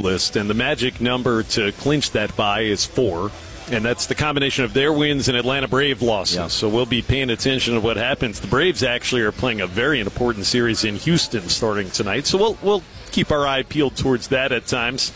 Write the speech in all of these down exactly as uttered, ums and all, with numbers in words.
list, and the magic number to clinch that bye is four. And that's the combination of their wins and Atlanta Brave losses. Yeah. So we'll be paying attention to what happens. The Braves actually are playing a very important series in Houston starting tonight. So we'll we'll keep our eye peeled towards that at times.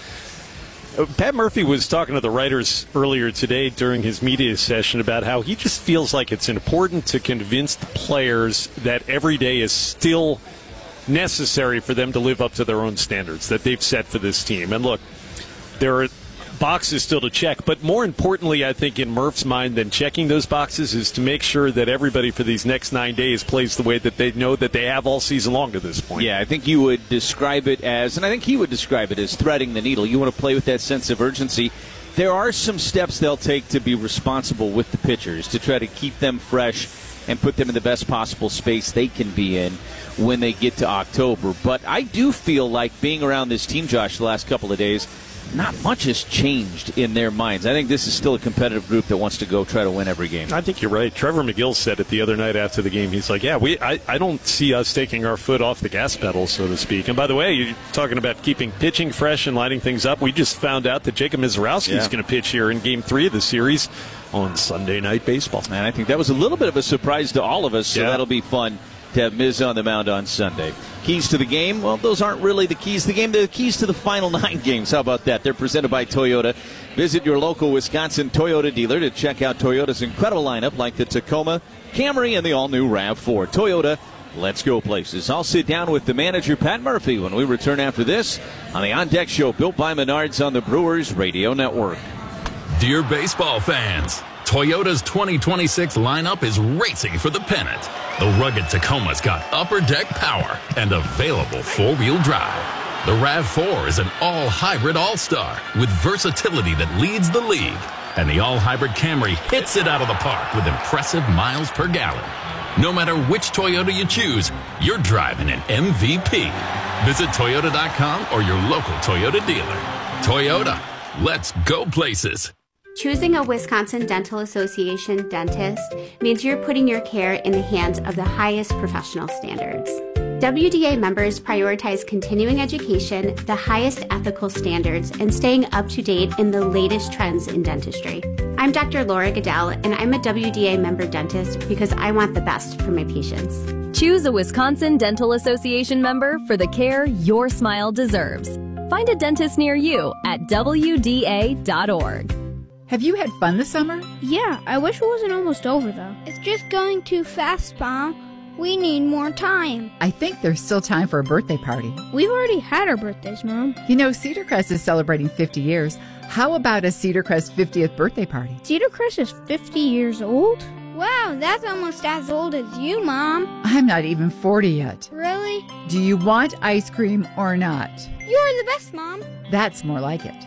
Pat Murphy was talking to the writers earlier today during his media session about how he just feels like it's important to convince the players that every day is still necessary for them to live up to their own standards that they've set for this team. And look, there are boxes still to check, but more importantly, I think in Murph's mind than checking those boxes is to make sure that everybody for these next nine days plays the way that they know that they have all season long to this point. Yeah, I think you would describe it as, and I think he would describe it as threading the needle. You want to play with that sense of urgency. There are some steps they'll take to be responsible with the pitchers, to try to keep them fresh and put them in the best possible space they can be in when they get to October. But I do feel like being around this team, Josh, the last couple of days, not much has changed in their minds. I think this is still a competitive group that wants to go try to win every game. I think you're right. Trevor McGill said it the other night after the game. He's like, yeah, we. I, I don't see us taking our foot off the gas pedal, so to speak. And by the way, you're talking about keeping pitching fresh and lighting things up. We just found out that Jacob Mizorowski is yeah. going to pitch here in game three of the series on Sunday Night Baseball. And I think that was a little bit of a surprise to all of us, so yeah. that'll be fun to have Miz on the mound on Sunday. Keys to the game? Well, those aren't really the keys to the game. They're the keys to the final nine games. How about that? They're presented by Toyota. Visit your local Wisconsin Toyota dealer to check out Toyota's incredible lineup like the Tacoma, Camry, and the all-new RAV four. Toyota, let's go places. I'll sit down with the manager, Pat Murphy, when we return after this on the On Deck Show, built by Menards on the Brewers Radio Network. Dear baseball fans, Toyota's twenty twenty-six lineup is racing for the pennant. The rugged Tacoma's got upper deck power and available four-wheel drive. The RAV four is an all-hybrid all-star with versatility that leads the league. And the all-hybrid Camry hits it out of the park with impressive miles per gallon. No matter which Toyota you choose, you're driving an M V P. Visit Toyota dot com or your local Toyota dealer. Toyota, let's go places. Choosing a Wisconsin Dental Association dentist means you're putting your care in the hands of the highest professional standards. W D A members prioritize continuing education, the highest ethical standards, and staying up to date in the latest trends in dentistry. I'm Doctor Laura Goodell, and I'm a W D A member dentist because I want the best for my patients. Choose a Wisconsin Dental Association member for the care your smile deserves. Find a dentist near you at W D A dot org. Have you had fun this summer? Yeah, I wish it wasn't almost over, though. It's just going too fast, Mom. We need more time. I think there's still time for a birthday party. We've already had our birthdays, Mom. You know, Cedar Crest is celebrating fifty years. How about a Cedar Crest fiftieth birthday party? Cedar Crest is fifty years old? Wow, that's almost as old as you, Mom. I'm not even forty yet. Really? Do you want ice cream or not? You're the best, Mom. That's more like it.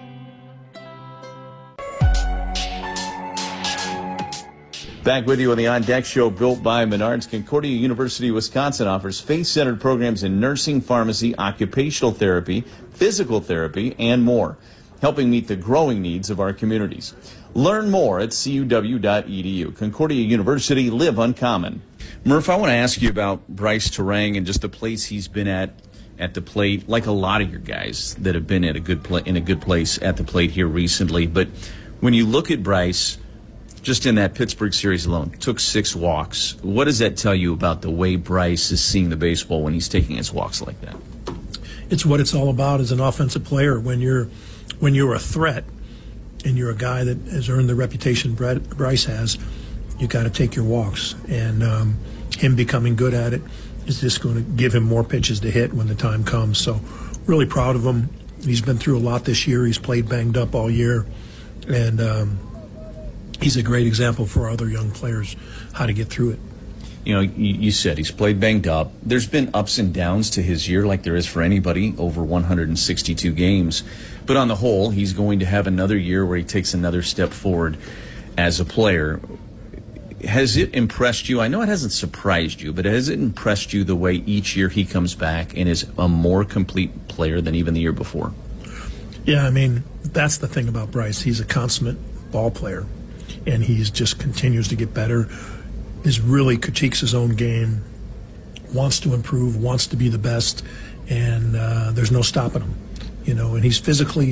Back with you on the On Deck Show, built by Menards. Concordia University, Wisconsin offers faith-centered programs in nursing, pharmacy, occupational therapy, physical therapy, and more, helping meet the growing needs of our communities. Learn more at C U W dot E D U. Concordia University, live uncommon. Murph, I want to ask you about Brice Turang and just the place he's been at at the plate, like a lot of your guys that have been at a good pla- in a good place at the plate here recently. But when you look at Brice, just in that Pittsburgh series alone, took six walks. What does that tell you about the way Brice is seeing the baseball when he's taking his walks like that? It's what it's all about as an offensive player. When you're when you're a threat and you're a guy that has earned the reputation Brice has, you got to take your walks. And um, him becoming good at it is just going to give him more pitches to hit when the time comes. So really proud of him. He's been through a lot this year. He's played banged up all year. And um, he's a great example for other young players how to get through it. You know, you, you said he's played banged up. There's been ups and downs to his year like there is for anybody over one hundred sixty-two games. But on the whole, he's going to have another year where he takes another step forward as a player. Has it impressed you? I know it hasn't surprised you, but has it impressed you the way each year he comes back and is a more complete player than even the year before? Yeah, I mean, that's the thing about Brice. He's a consummate ball player, and he just continues to get better. Is really critiques his own game, wants to improve, wants to be the best, and uh, there's no stopping him. You know, and he's physically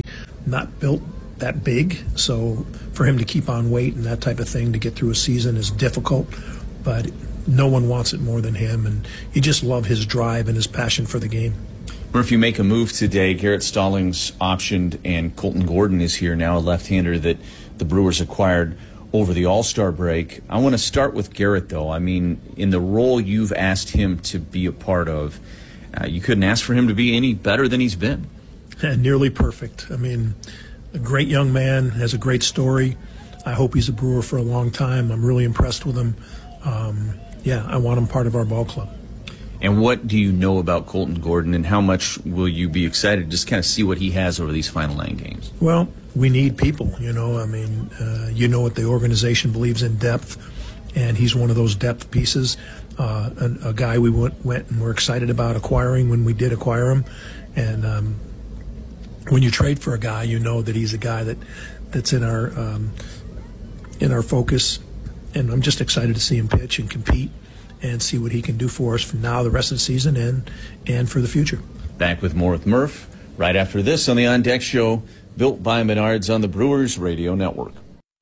not built that big, so for him to keep on weight and that type of thing to get through a season is difficult, but no one wants it more than him, and you just love his drive and his passion for the game. Murph, you make a move today. Garrett Stallings optioned, and Colton Gordon is here now, a left-hander that the Brewers acquired over the All-Star break. I want to start with Garrett, though. I mean, in the role you've asked him to be a part of, uh, you couldn't ask for him to be any better than he's been. Yeah, nearly perfect. I mean, a great young man, has a great story. I hope he's a Brewer for a long time. I'm really impressed with him. Um, yeah, I want him part of our ball club. And what do you know about Colton Gordon, and how much will you be excited to just kind of see what he has over these final nine games? Well, we need people, you know. I mean, uh, you know what the organization believes in, depth, and he's one of those depth pieces, uh, a, a guy we went, went and were excited about acquiring when we did acquire him. And um, when you trade for a guy, you know that he's a guy that that's in our um, in our focus, and I'm just excited to see him pitch and compete and see what he can do for us from now, the rest of the season, and and for the future. Back with more with Murph right after this on the On Deck Show, built by Menards on the Brewers Radio Network.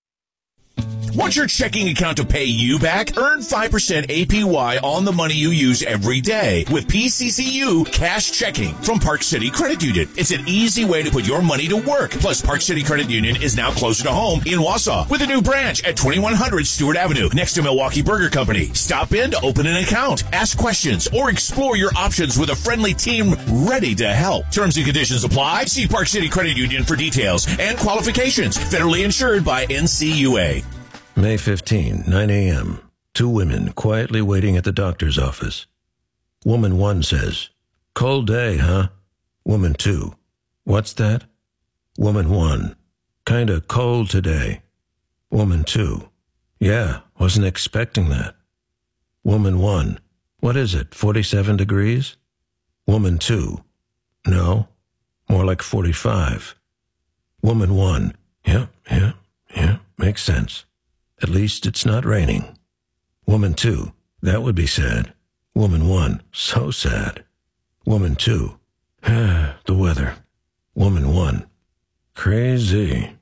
Want your checking account to pay you back? Earn five percent A P Y on the money you use every day with P C C U Cash Checking from Park City Credit Union. It's an easy way to put your money to work. Plus, Park City Credit Union is now closer to home in Wausau with a new branch at twenty-one hundred Stewart Avenue next to Milwaukee Burger Company. Stop in to open an account, ask questions, or explore your options with a friendly team ready to help. Terms and conditions apply. See Park City Credit Union for details and qualifications. Federally insured by N C U A. May fifteenth, nine a.m. Two women quietly waiting at the doctor's office. Woman one says, "Cold day, huh?" Woman two, "What's that?" Woman one, "Kinda cold today." Woman two, "Yeah, wasn't expecting that." Woman one, "What is it, forty-seven degrees?" Woman two, "No, more like forty-five." Woman one, "Yeah, yeah, yeah, makes sense. At least it's not raining." Woman two, "That would be sad." Woman one, "So sad." Woman two, "The weather." Woman one, "Crazy."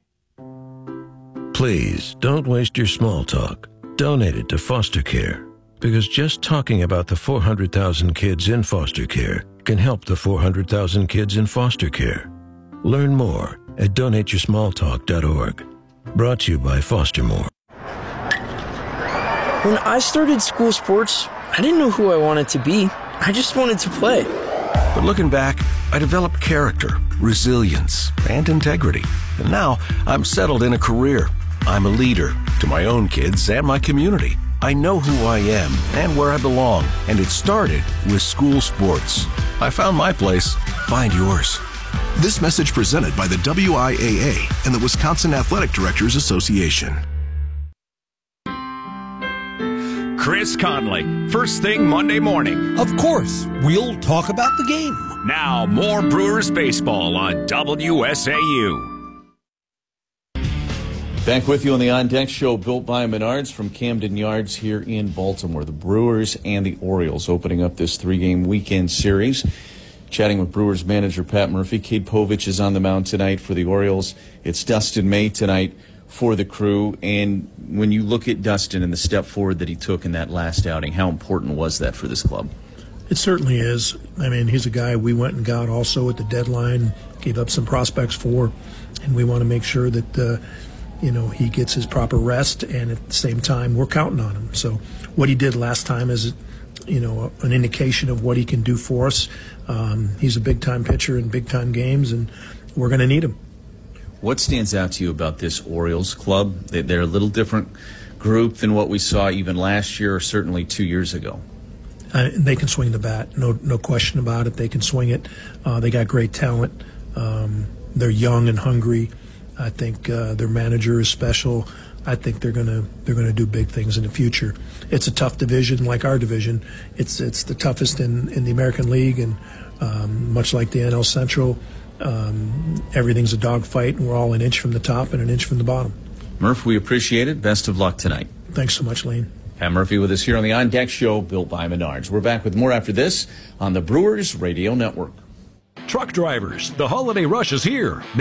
Please don't waste your small talk. Donate it to foster care, because just talking about the four hundred thousand kids in foster care can help the four hundred thousand kids in foster care. Learn more at donate your small talk dot org. Brought to you by Foster More. When I started school sports, I didn't know who I wanted to be. I just wanted to play. But looking back, I developed character, resilience, and integrity. And now I'm settled in a career. I'm a leader to my own kids and my community. I know who I am and where I belong, and it started with school sports. I found my place. Find yours. This message presented by the W I A A and the Wisconsin Athletic Directors Association. Chris Conley, first thing Monday morning. Of course, we'll talk about the game. Now, more Brewers baseball on W S A U. Back with you on the On Deck Show, built by Menards from Camden Yards here in Baltimore. The Brewers and the Orioles opening up this three-game weekend series. Chatting with Brewers manager Pat Murphy. Cade Povich is on the mound tonight for the Orioles. It's Dustin May tonight for the Crew. And when you look at Dustin and the step forward that he took in that last outing, how important was that for this club? It certainly is. I mean, he's a guy we went and got also at the deadline, gave up some prospects for, and we want to make sure that, uh, you know, he gets his proper rest, and at the same time, we're counting on him. So what he did last time is, you know, an indication of what he can do for us. Um, he's a big-time pitcher in big-time games, and we're going to need him. What stands out to you about this Orioles club? They're a little different group than what we saw even last year or certainly two years ago. Uh, they can swing the bat, no no question about it. They can swing it. Uh, they got great talent. Um, they're young and hungry. I think uh, their manager is special. I think they're gonna they're gonna do big things in the future. It's a tough division, like our division. It's it's the toughest in, in the American League, and um, much like the N L Central. Um, everything's a dogfight, and we're all an inch from the top and an inch from the bottom. Murph, we appreciate it. Best of luck tonight. Thanks so much, Lane. Pat Murphy with us here on the On Deck Show, built by Menards. We're back with more after this on the Brewers Radio Network. Truck drivers, the holiday rush is here. Now is the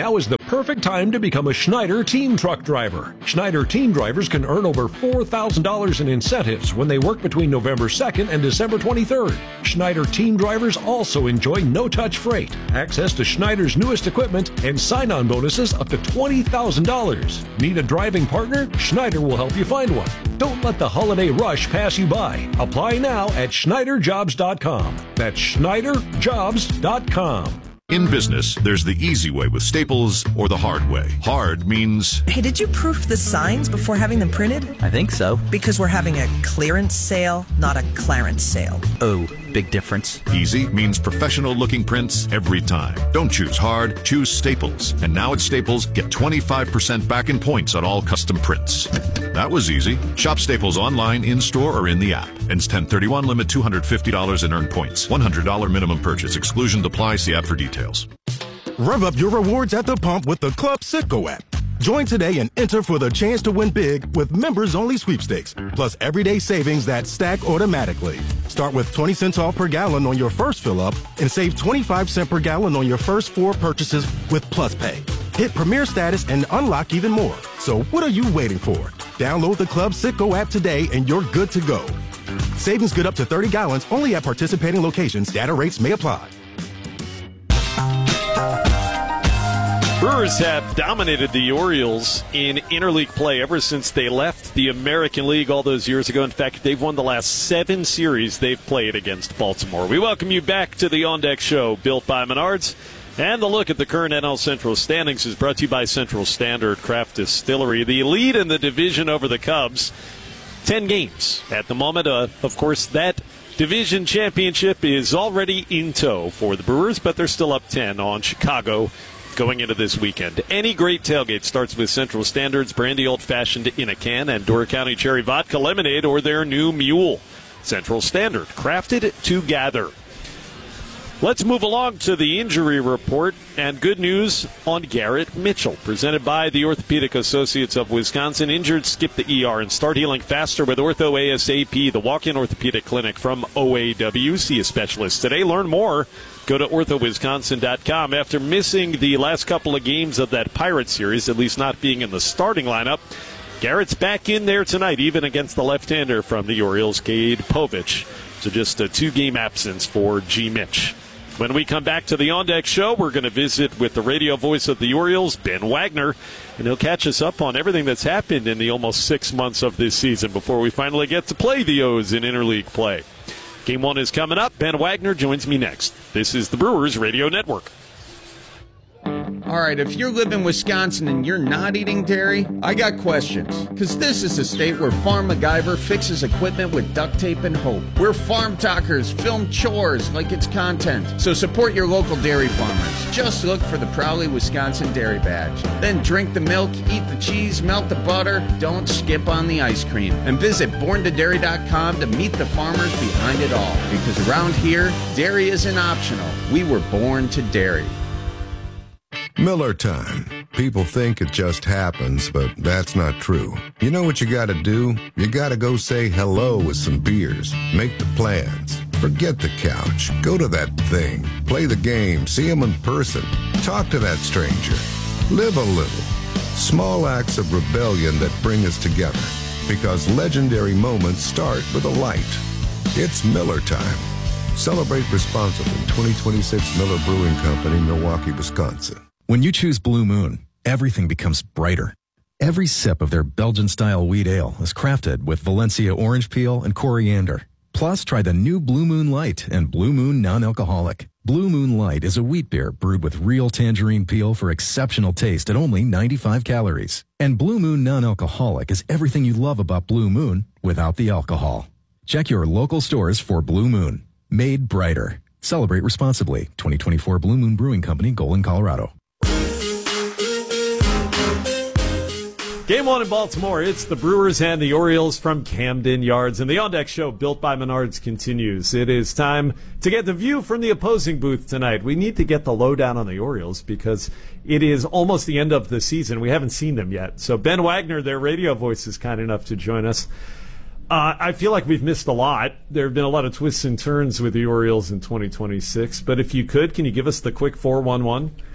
perfect time to become a Schneider Team Truck driver. Schneider Team drivers can earn over four thousand dollars in incentives when they work between November second and December twenty-third. Schneider Team drivers also enjoy no-touch freight, access to Schneider's newest equipment, and sign-on bonuses up to twenty thousand dollars. Need a driving partner? Schneider will help you find one. Don't let the holiday rush pass you by. Apply now at Schneider Jobs dot com. That's Schneider Jobs dot com. In business, there's the easy way with Staples or the hard way. Hard means... Hey, did you proof the signs before having them printed? I think so. Because we're having a clearance sale, not a clarence sale. Oh, big difference. Easy means professional-looking prints every time. Don't choose hard, choose Staples. And now at Staples, get twenty-five percent back in points on all custom prints. That was easy. Shop Staples online, in-store, or in the app. Ends ten thirty-one, limit two hundred fifty dollars in earned points. one hundred dollars minimum purchase. Exclusions apply. See app for details. Rev up your rewards at the pump with the Club Citgo app. Join today and enter for the chance to win big with members-only sweepstakes, plus everyday savings that stack automatically. Start with twenty cents off per gallon on your first fill-up and save twenty-five cents per gallon on your first four purchases with Plus Pay. Hit Premier status and unlock even more. So what are you waiting for? Download the Club Citgo app today and you're good to go. Savings good up to thirty gallons only at participating locations. Data rates may apply. Brewers have dominated the Orioles in interleague play ever since they left the American League all those years ago. In fact, they've won the last seven series they've played against Baltimore. We welcome you back to the On Deck Show, built by Menards. And the look at the current N L Central standings is brought to you by Central Standard Craft Distillery. The lead in the division over the Cubs, ten games at the moment. Uh, of course, that division championship is already in tow for the Brewers, but they're still up ten on Chicago going into this weekend. Any great tailgate starts with Central Standard's brandy old-fashioned in a can and Door County Cherry Vodka Lemonade or their new Mule. Central Standard, crafted to gather. Let's move along to the injury report, and good news on Garrett Mitchell. Presented by the Orthopedic Associates of Wisconsin. Injured, skip the E R and start healing faster with Ortho ASAP, the walk-in orthopedic clinic from O A W. See a specialist today. Learn more. Go to ortho wisconsin dot com. After missing the last couple of games of that Pirate series, at least not being in the starting lineup, Garrett's back in there tonight, even against the left-hander from the Orioles, Cade Povich. So just a two-game absence for G. Mitch. When we come back to the On Deck Show, we're going to visit with the radio voice of the Orioles, Ben Wagner, and he'll catch us up on everything that's happened in the almost six months of this season before we finally get to play the O's in interleague play. Game one is coming up. Ben Wagner joins me next. This is the Brewers Radio Network. All right, if you live in Wisconsin and you're not eating dairy, I got questions. Because this is a state where Farm MacGyver fixes equipment with duct tape and hope. Where farm talkers film chores like it's content. So support your local dairy farmers. Just look for the Proudly Wisconsin Dairy Badge. Then drink the milk, eat the cheese, melt the butter. Don't skip on the ice cream. And visit born to dairy dot com to meet the farmers behind it all. Because around here, dairy isn't optional. We were born to dairy. Miller time. People think it just happens, but that's not true. You know what you gotta do? You gotta go say hello with some beers. Make the plans. Forget the couch. Go to that thing. Play the game. See them in person. Talk to that stranger. Live a little. Small acts of rebellion that bring us together. Because legendary moments start with a light. It's Miller time. Celebrate responsibly. twenty twenty-six Miller Brewing Company, Milwaukee, Wisconsin. When you choose Blue Moon, everything becomes brighter. Every sip of their Belgian-style wheat ale is crafted with Valencia orange peel and coriander. Plus, try the new Blue Moon Light and Blue Moon Non-Alcoholic. Blue Moon Light is a wheat beer brewed with real tangerine peel for exceptional taste at only ninety-five calories. And Blue Moon Non-Alcoholic is everything you love about Blue Moon without the alcohol. Check your local stores for Blue Moon. Made brighter. Celebrate responsibly. twenty twenty-four Blue Moon Brewing Company, Golden, Colorado. Game one in Baltimore. It's the Brewers and the Orioles from Camden Yards. And the On Deck Show, built by Menards, continues. It is time to get the view from the opposing booth tonight. We need to get the lowdown on the Orioles because it is almost the end of the season. We haven't seen them yet. So Ben Wagner, their radio voice, is kind enough to join us. Uh, I feel like we've missed a lot. There have been a lot of twists and turns with the Orioles in twenty twenty-six. But if you could, can you give us the quick four one one?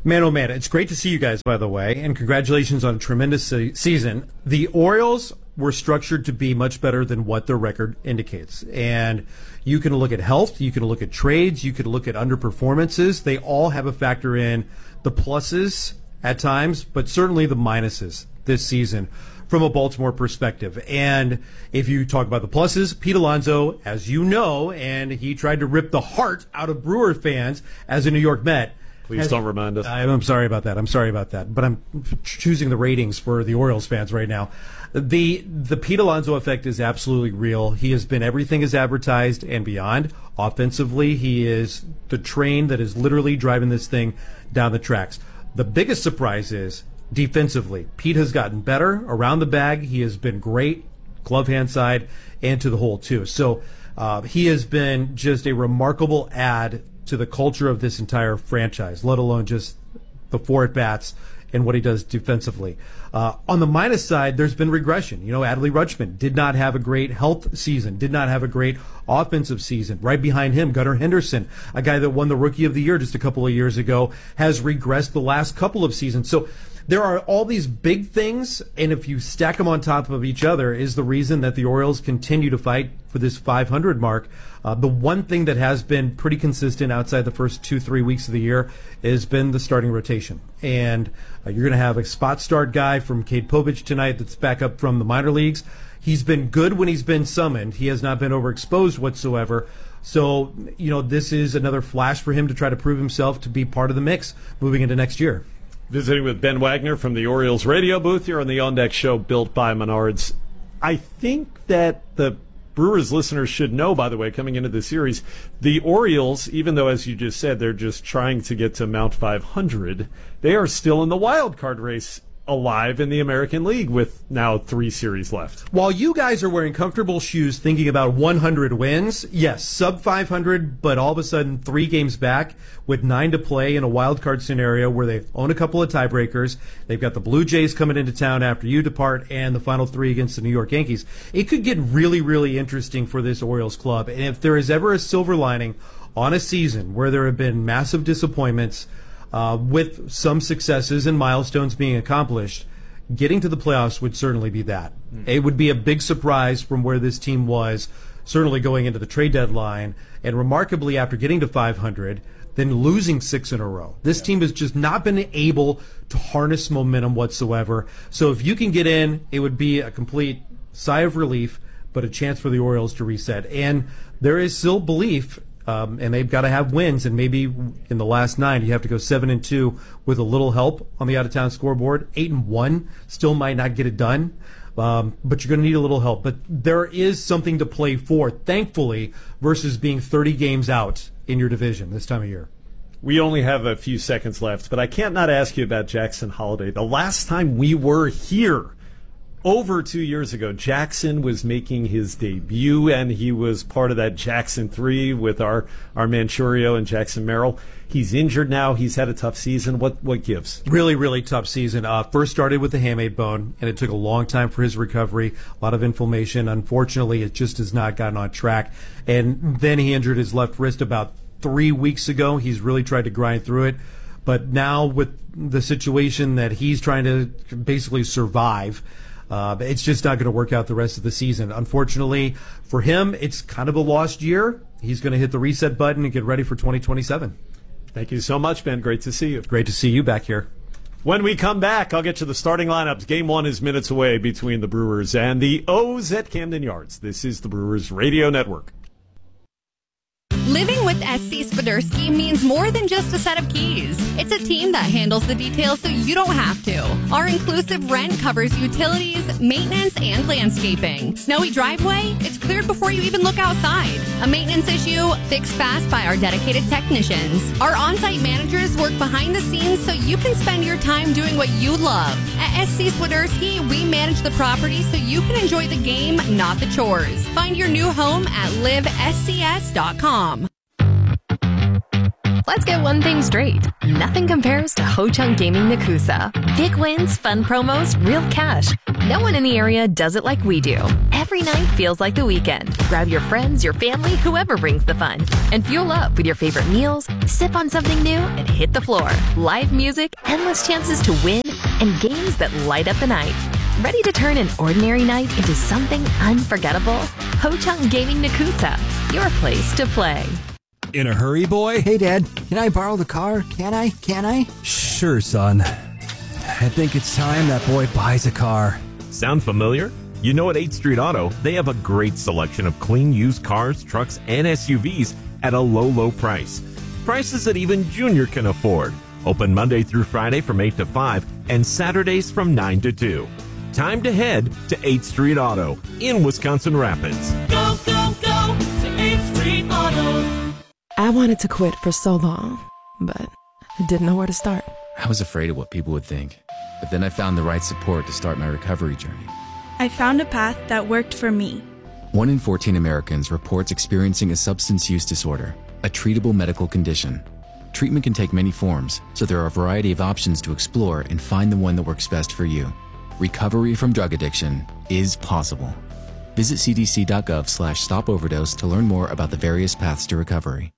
Man, oh man, it's great to see you guys, by the way, and congratulations on a tremendous se- season. The Orioles were structured to be much better than what their record indicates. And you can look at health, you can look at trades, you can look at underperformances. They all have a factor in the pluses at times, but certainly the minuses this season from a Baltimore perspective. And if you talk about the pluses, Pete Alonso, as you know, and he tried to rip the heart out of Brewer fans as a New York Met. Please has, don't remind us. I'm sorry about that. I'm sorry about that. But I'm choosing the ratings for the Orioles fans right now. The the Pete Alonso effect is absolutely real. He has been everything is advertised and beyond. Offensively, he is the train that is literally driving this thing down the tracks. The biggest surprise is defensively. Pete has gotten better around the bag. He has been great, glove hand side, and to the hole too. So uh, he has been just a remarkable add to the culture of this entire franchise, let alone just the four at-bats and what he does defensively. Uh, on the minus side, there's been regression. You know, Adley Rutschman did not have a great health season, did not have a great offensive season. Right behind him, Gunnar Henderson, a guy that won the Rookie of the Year just a couple of years ago, has regressed the last couple of seasons. So there are all these big things, and if you stack them on top of each other, is the reason that the Orioles continue to fight for this five hundred mark. Uh, the one thing that has been pretty consistent outside the first two, three weeks of the year has been the starting rotation. And uh, you're going to have a spot start guy from Cade Povich tonight that's back up from the minor leagues. He's been good when he's been summoned. He has not been overexposed whatsoever. So, you know, this is another flash for him to try to prove himself to be part of the mix moving into next year. Visiting with Ben Wagner from the Orioles radio booth here on the On Deck Show, built by Menards. I think that the Brewers listeners should know, by the way, coming into the series, the Orioles, even though, as you just said, they're just trying to get to Mount five hundred, they are still in the wild card race, alive in the American League with now three series left. While you guys are wearing comfortable shoes thinking about one hundred wins, yes, sub five hundred, but all of a sudden three games back with nine to play in a wild card scenario where they own a couple of tiebreakers. They've got the Blue Jays coming into town after you depart and the final three against the New York Yankees. It could get really, really interesting for this Orioles club. And if there is ever a silver lining on a season where there have been massive disappointments, Uh, with some successes and milestones being accomplished, getting to the playoffs would certainly be that. Mm. It would be a big surprise from where this team was, certainly going into the trade deadline, and remarkably after getting to five hundred, then losing six in a row. This yeah. team has just not been able to harness momentum whatsoever. So if you can get in, it would be a complete sigh of relief, but a chance for the Orioles to reset. And there is still belief. Um, and they've got to have wins, and maybe in the last nine you have to go seven and two with a little help on the out-of-town scoreboard. Eight and one still might not get it done, um, but you're going to need a little help. But there is something to play for, thankfully, versus being thirty games out in your division this time of year. We only have a few seconds left, but I can't not ask you about Jackson Holliday. The last time we were here, over two years ago, Jackson was making his debut, and he was part of that Jackson three with our, our Manchurio and Jackson Merrill. He's injured now. He's had a tough season. What what gives? Really, really tough season. Uh, first started with the hamate bone, and it took a long time for his recovery. A lot of inflammation. Unfortunately, it just has not gotten on track. And then he injured his left wrist about three weeks ago. He's really tried to grind through it. But now with the situation that he's trying to basically survive, Uh, it's just not going to work out the rest of the season. Unfortunately for him, it's kind of a lost year. He's going to hit the reset button and get ready for twenty twenty-seven. Thank you so much, Ben. Great to see you. Great to see you back here. When we come back, I'll get you the starting lineups. Game one is minutes away between the Brewers and the O's at Camden Yards. This is the Brewers Radio Network. Living with S C Swiderski means more than just a set of keys. It's a team that handles the details so you don't have to. Our inclusive rent covers utilities, maintenance, and landscaping. Snowy driveway? It's cleared before you even look outside. A maintenance issue? Fixed fast by our dedicated technicians. Our on-site managers work behind the scenes so you can spend your time doing what you love. At S C Swiderski, we manage the property so you can enjoy the game, not the chores. Find your new home at live s c s dot com. Let's get one thing straight. Nothing compares to Ho Chunk Gaming Nakusa. Big wins, fun promos, real cash. No one in the area does it like we do. Every every night feels like the weekend. Grab your friends, your family, whoever brings the fun. And fuel up with your favorite meals, sip on something new, and hit the floor. Live music, endless chances to win, and games that light up the night. Ready to turn an ordinary night into something unforgettable? Ho-Chunk Gaming Nakusa, your place to play. In a hurry, boy? Hey, Dad. Can I borrow the car? Can I? Can I? Sure, son. I think it's time that boy buys a car. Sound familiar? You know, at eighth Street Auto, they have a great selection of clean used cars, trucks, and S U Vs at a low, low price. Prices that even Junior can afford. Open Monday through Friday from eight to five and Saturdays from nine to two. Time to head to eighth Street Auto in Wisconsin Rapids. Go, go, go to eighth Street Auto. I wanted to quit for so long, but I didn't know where to start. I was afraid of what people would think, but then I found the right support to start my recovery journey. I found a path that worked for me. One in fourteen Americans reports experiencing a substance use disorder, a treatable medical condition. Treatment can take many forms, so there are a variety of options to explore and find the one that works best for you. Recovery from drug addiction is possible. Visit cdc.gov slash stop overdose to learn more about the various paths to recovery.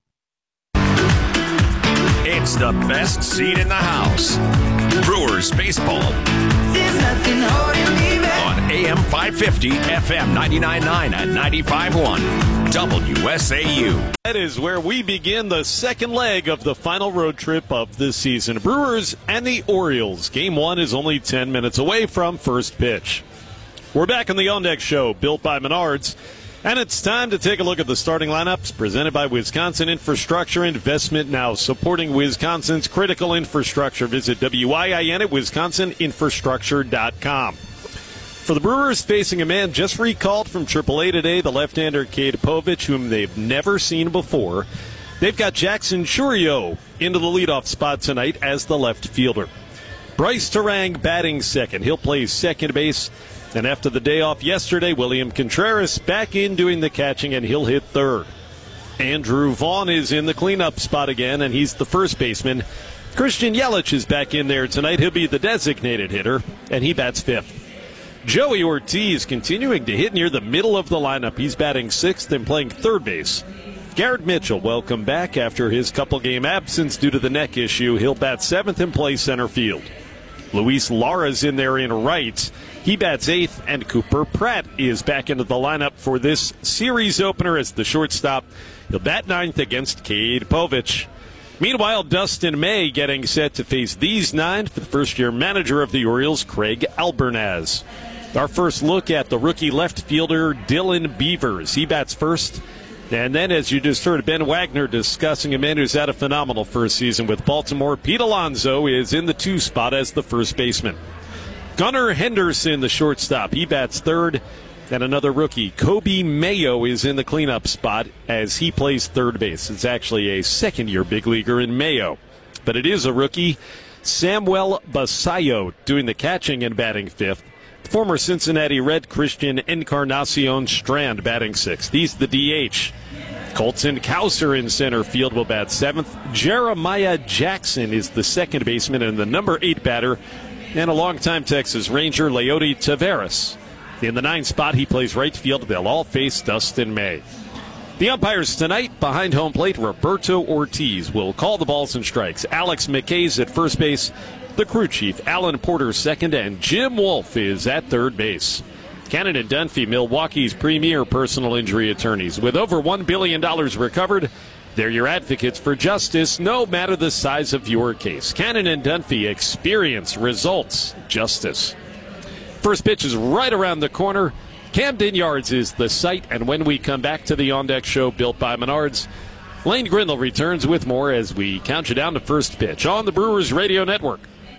It's the best seat in the house. Brewers baseball. There's nothing holding me back. On A M five fifty, F M ninety-nine point nine and ninety-five point one. W S A U. That is where we begin the second leg of the final road trip of the season. Brewers and the Orioles. Game one is only ten minutes away from first pitch. We're back on the On Deck Show, built by Menards. And it's time to take a look at the starting lineups presented by Wisconsin Infrastructure Investment Now, supporting Wisconsin's critical infrastructure. Visit W I I N at wisconsin infrastructure dot com. For the Brewers, facing a man just recalled from triple A today, the left-hander Cade Povich, whom they've never seen before. They've got Jackson Chourio into the leadoff spot tonight as the left fielder. Bryce Terang batting second. He'll play second base. And after the day off yesterday, William Contreras back in doing the catching, and he'll hit third. Andrew Vaughn is in the cleanup spot again, and he's the first baseman. Christian Yelich is back in there tonight. He'll be the designated hitter, and he bats fifth. Joey Ortiz continuing to hit near the middle of the lineup. He's batting sixth and playing third base. Garrett Mitchell, welcome back after his couple-game absence due to the neck issue. He'll bat seventh and play center field. Luis Lara's in there in right. He bats eighth, and Cooper Pratt is back into the lineup for this series opener as the shortstop. He'll bat ninth against Cade Povich. Meanwhile, Dustin May getting set to face these nine for the first-year manager of the Orioles, Craig Albernaz. Our first look at the rookie left fielder, Dylan Beavers. He bats first. And then, as you just heard, Ben Wagner discussing a man who's had a phenomenal first season with Baltimore. Pete Alonso is in the two spot as the first baseman. Gunnar Henderson, the shortstop, he bats third. And another rookie, Kobe Mayo, is in the cleanup spot as he plays third base. It's actually a second-year big leaguer in Mayo. But it is a rookie, Samuel Basayo, doing the catching and batting fifth. Former Cincinnati Red Christian Encarnacion Strand batting sixth. He's the D H. Colton Cowser in center field will bat seventh. Jeremiah Jackson is the second baseman and the number eight batter. And a longtime Texas Ranger, Leody Taveras. In the nine spot, he plays right field. They'll all face Dustin May. The umpires tonight, behind home plate, Roberto Ortiz will call the balls and strikes. Alex McKay's at first base. The crew chief, Alan Porter, second, and Jim Wolf is at third base. Cannon and Dunphy, Milwaukee's premier personal injury attorneys. With over one billion dollars recovered, they're your advocates for justice, no matter the size of your case. Cannon and Dunphy, experience, results, justice. First pitch is right around the corner. Camden Yards is the site, and when we come back to the On Deck Show built by Menards, Lane Grindle returns with more as we count you down to first pitch on the Brewers Radio Network.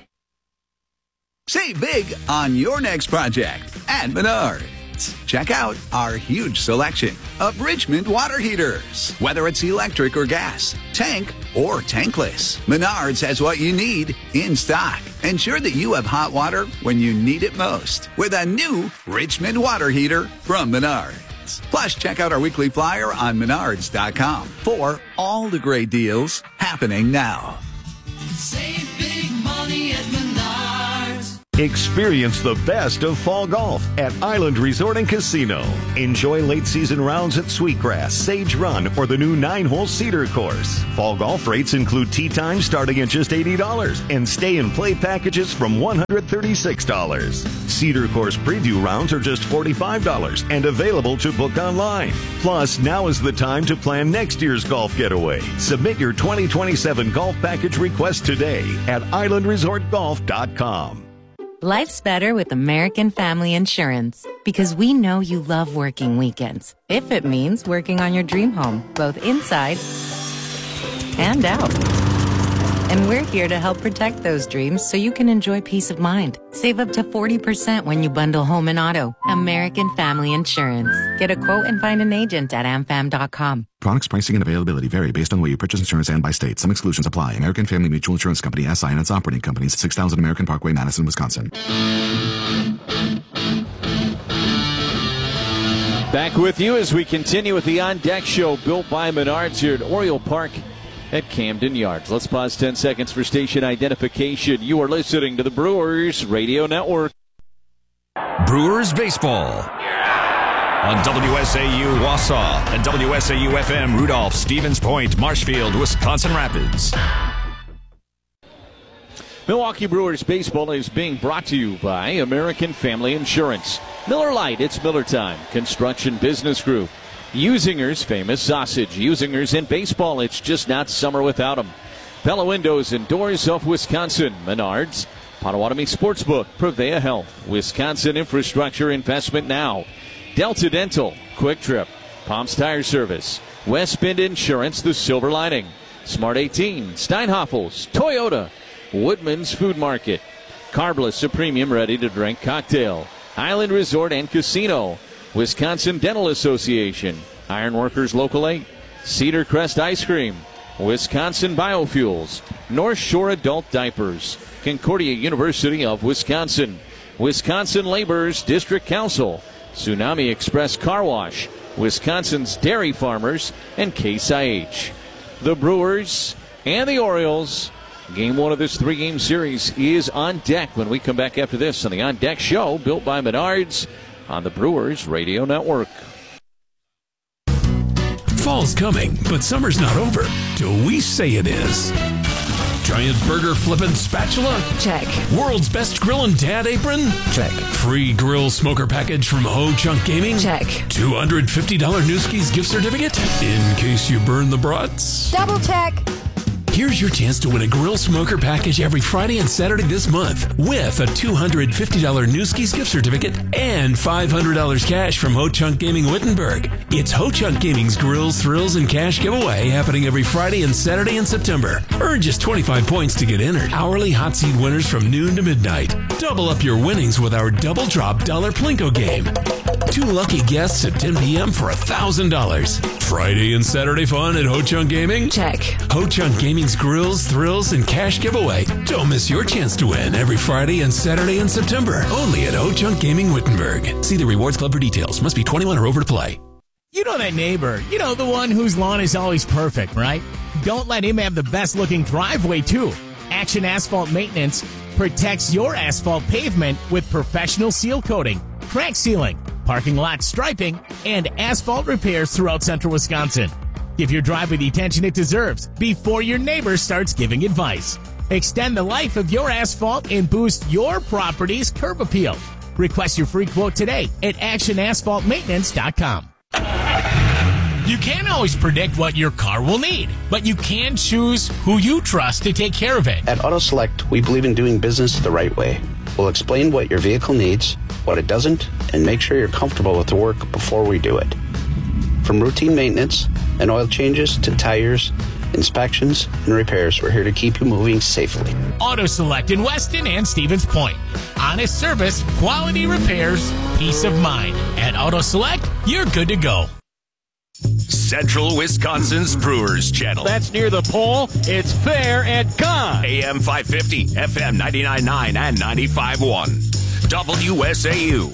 Save big on your next project at Menards. Check out our huge selection of Richmond water heaters. Whether it's electric or gas, tank or tankless, Menards has what you need in stock. Ensure that you have hot water when you need it most with a new Richmond water heater from Menards. Plus, check out our weekly flyer on menards dot com for all the great deals happening now. Save big money at Menards. Experience the best of fall golf at Island Resort and Casino. Enjoy late season rounds at Sweetgrass, Sage Run, or the new nine-hole Cedar course. Fall golf rates include tee time starting at just eighty dollars and stay and play packages from one hundred thirty-six dollars. Cedar course preview rounds are just forty-five dollars and available to book online. Plus, now is the time to plan next year's golf getaway. Submit your twenty twenty-seven golf package request today at island resort golf dot com. Life's better with American Family Insurance because we know you love working weekends. If it means working on your dream home, both inside and out. And we're here to help protect those dreams so you can enjoy peace of mind. Save up to forty percent when you bundle home and auto. American Family Insurance. Get a quote and find an agent at am fam dot com. Products, pricing, and availability vary based on where you purchase insurance and by state. Some exclusions apply. American Family Mutual Insurance Company, S I and its operating companies, six thousand American Parkway, Madison, Wisconsin. Back with you as we continue with the On Deck Show, built by Menards here at Oriole Park at Camden Yards. Let's pause ten seconds for station identification. You are listening to the Brewers Radio Network. Brewers Baseball on W S A U Wausau and W S A U F M Rudolph, Stevens Point, Marshfield, Wisconsin Rapids. Milwaukee Brewers Baseball is being brought to you by American Family Insurance. Miller Lite, it's Miller time. Construction Business Group. Usinger's famous sausage. Usinger's in baseball, it's just not summer without them. Pella Windows and Doors of Wisconsin. Menards. Potawatomi Sportsbook. Prevea Health. Wisconsin Infrastructure Investment Now. Delta Dental. Quick Trip. Palms Tire Service. West Bend Insurance, the silver lining. Smart eighteen. Steinhoffels. Toyota. Woodman's Food Market. Carbless, a premium ready-to-drink cocktail. Island Resort and Casino. Wisconsin Dental Association. Ironworkers Local eight. Cedar Crest Ice Cream. Wisconsin Biofuels. North Shore Adult Diapers. Concordia University of Wisconsin. Wisconsin Laborers District Council. Tsunami Express Car Wash. Wisconsin's Dairy Farmers. And Case I H. The Brewers and the Orioles. Game one of this three-game series is on deck when we come back after this on the On Deck Show, built by Menards on the Brewers Radio Network. Fall's coming, but summer's not over till we say it is. Giant burger flippin' spatula? Check. World's best grillin' dad apron? Check. Free grill smoker package from Ho Chunk Gaming? Check. two hundred fifty dollars Newski's gift certificate? In case you burn the brats? Double check. Here's your chance to win a grill smoker package every Friday and Saturday this month with a two hundred fifty dollars Newski's gift certificate and five hundred dollars cash from Ho Chunk Gaming Wittenberg. It's Ho Chunk Gaming's Grills, Thrills, and Cash giveaway happening every Friday and Saturday in September. Earn just twenty-five points to get entered. Hourly hot seat winners from noon to midnight. Double up your winnings with our Double Drop Dollar Plinko game. Two lucky guests at ten p.m. for one thousand dollars. Friday and Saturday fun at Ho Chunk Gaming? Check. Ho Chunk Gaming's Grills, Thrills, and Cash giveaway. Don't miss your chance to win every Friday and Saturday in September. Only at Ho Chunk Gaming Wittenberg. See the Rewards Club for details. Must be twenty-one or over to play. You know that neighbor. You know the one whose lawn is always perfect, right? Don't let him have the best looking driveway, too. Action Asphalt Maintenance protects your asphalt pavement with professional seal coating, crack sealing, parking lot striping, and asphalt repairs throughout central Wisconsin. Give your driveway the attention it deserves before your neighbor starts giving advice. Extend the life of your asphalt and boost your property's curb appeal. Request your free quote today at action asphalt maintenance dot com. You can't always predict what your car will need, but you can choose who you trust to take care of it. At AutoSelect, we believe in doing business the right way. We'll explain what your vehicle needs, what it doesn't, and make sure you're comfortable with the work before we do it. From routine maintenance and oil changes to tires, inspections, and repairs, we're here to keep you moving safely. AutoSelect in Weston and Stevens Point. Honest service, quality repairs, peace of mind. At AutoSelect, you're good to go. Central Wisconsin's Brewers Channel. That's near the pole. It's fair and gone. A M five fifty, F M ninety-nine point nine and ninety-five point one. W S A U.